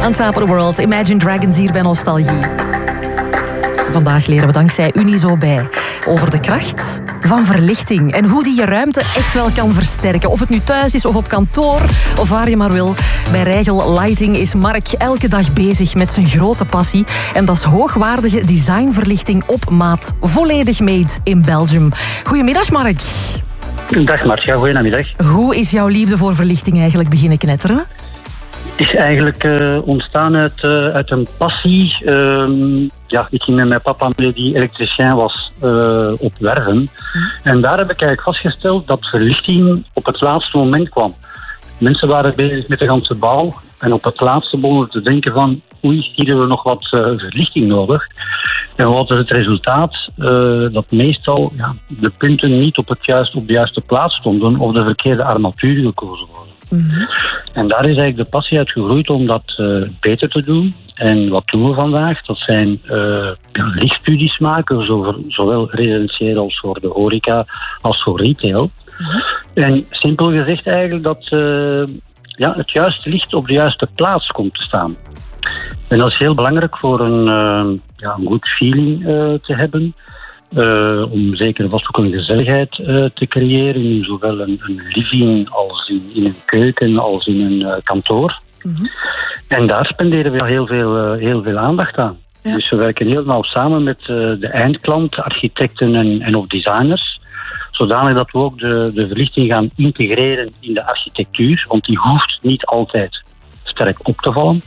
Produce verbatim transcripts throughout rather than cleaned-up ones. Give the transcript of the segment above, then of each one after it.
On Top of the World, Imagine Dragons hier bij Nostalgie. Vandaag leren we dankzij Unizo bij over de kracht van verlichting en hoe die je ruimte echt wel kan versterken. Of het nu thuis is of op kantoor of waar je maar wil. Bij Rigel Lighting is Mark elke dag bezig met zijn grote passie. En dat is hoogwaardige designverlichting op maat. Volledig made in Belgium. Goedemiddag Mark. Dag Marcia, goedemiddag. Hoe is jouw liefde voor verlichting eigenlijk beginnen knetteren? Het is eigenlijk uh, ontstaan uit, uh, uit een passie. Uh, ja, ik ging met mijn papa mee, die elektricien was, uh, op werven. Mm. En daar heb ik eigenlijk vastgesteld dat verlichting op het laatste moment kwam. Mensen waren bezig met de ganse bouw. En op het laatste begonnen te denken van, oei, hier hebben we nog wat uh, verlichting nodig. En wat is het resultaat? Uh, dat meestal ja, de punten niet op, het juist, op de juiste plaats stonden of de verkeerde armatuur gekozen worden. Mm-hmm. En daar is eigenlijk de passie uit gegroeid om dat uh, beter te doen. En wat doen we vandaag? Dat zijn uh, ja, lichtstudies maken, zowel, zowel residentieel als voor de horeca als voor retail. Mm-hmm. En simpel gezegd eigenlijk dat uh, ja, het juiste licht op de juiste plaats komt te staan. En dat is heel belangrijk voor een, uh, ja, een goed feeling uh, te hebben. Uh, om zeker vast ook een gezelligheid uh, te creëren in zowel een, een living als in, in een keuken als in een uh, kantoor. Mm-hmm. En daar spenderen we heel veel, uh, heel veel aandacht aan. Ja. Dus we werken heel nauw samen met uh, de eindklant, architecten en, en of designers. Zodanig dat we ook de, de verlichting gaan integreren in de architectuur. Want die hoeft niet altijd sterk op te vallen.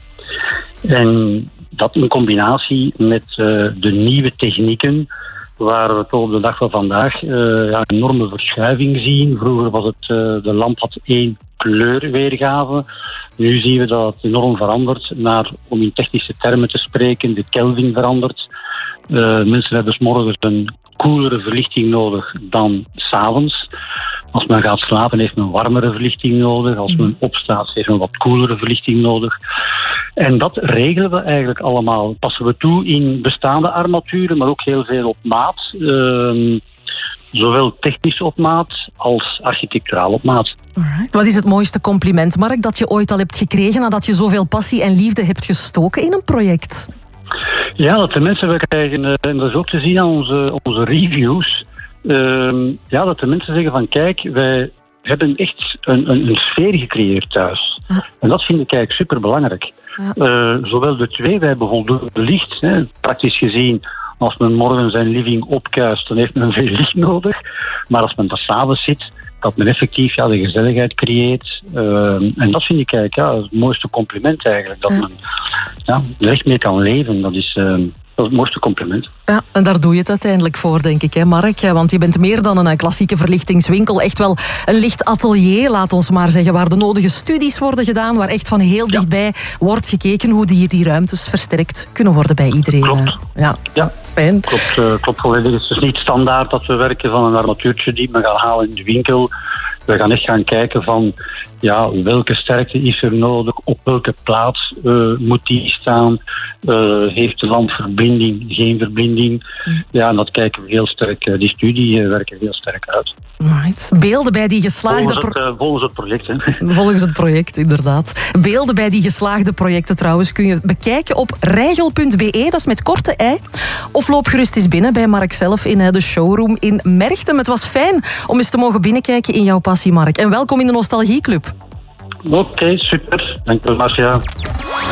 En dat in combinatie met uh, de nieuwe technieken, waar we toch op de dag van vandaag uh, ja, een enorme verschuiving zien. Vroeger was het, uh, de lamp had één kleurweergave. Nu zien we dat het enorm verandert naar, om in technische termen te spreken, de Kelvin verandert. Uh, mensen hebben 's morgens een koelere verlichting nodig dan 's avonds. Als men gaat slapen heeft men warmere verlichting nodig. Als men opstaat heeft men wat koelere verlichting nodig. En dat regelen we eigenlijk allemaal. Passen we toe in bestaande armaturen, maar ook heel veel op maat. Uh, zowel technisch op maat als architecturaal op maat. Alright. Wat is het mooiste compliment, Mark, dat je ooit al hebt gekregen nadat je zoveel passie en liefde hebt gestoken in een project? Ja, dat de mensen we krijgen, en dat is ook te zien aan onze, onze reviews. Uh, ja, dat de mensen zeggen van kijk, wij hebben echt een, een, een sfeer gecreëerd thuis. Ja. En dat vind ik eigenlijk superbelangrijk. Ja. Uh, zowel de twee, wij hebben voldoende licht. Hè. Praktisch gezien, als men morgen zijn living opkuist, dan heeft men veel licht nodig. Maar als men daar 's avonds zit, dat men effectief ja, de gezelligheid creëert. Uh, en dat vind ik eigenlijk ja, het mooiste compliment eigenlijk. Dat ja. men ja, er echt mee kan leven. Dat is... Uh, Dat is het mooiste compliment. Ja, en daar doe je het uiteindelijk voor, denk ik, hè, Mark? Want je bent meer dan een klassieke verlichtingswinkel. Echt wel een lichtatelier, laat ons maar zeggen, waar de nodige studies worden gedaan, waar echt van heel dichtbij ja. wordt gekeken hoe die, die ruimtes versterkt kunnen worden bij iedereen. Klopt. Ja, ja. Fijn. Klopt, uh, klopt volledig. Het is dus niet standaard dat we werken van een armatuurtje die we gaan halen in de winkel. We gaan echt gaan kijken van ja, welke sterkte is er nodig, op welke plaats uh, moet die staan, uh, heeft de lamp verbinding, geen verbinding. Mm. Ja, en dat kijken we heel sterk, uh, die studie uh, werken heel sterk uit. Right. Beelden bij die geslaagde... Volgens het, uh, volgens het project, hè. Volgens het project, inderdaad. Beelden bij die geslaagde projecten trouwens kun je bekijken op rigel punt b e, dat is met korte ei. Of loop gerust eens binnen bij Mark zelf in uh, de showroom in Merchtem. Het was fijn om eens te mogen binnenkijken in jouw passie, Mark. En welkom in de Nostalgieclub. Oké, okay, super. Dank je wel, Marcia.